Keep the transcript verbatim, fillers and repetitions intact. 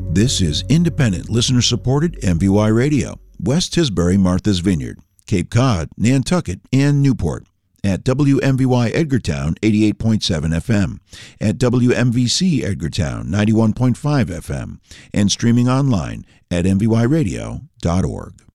This is independent, listener-supported M V Y Radio, West Tisbury, Martha's Vineyard, Cape Cod, Nantucket, and Newport, at W M V Y Edgartown eighty-eight point seven F M, at W M V C Edgartown ninety-one point five F M, and streaming online at m v y radio dot org.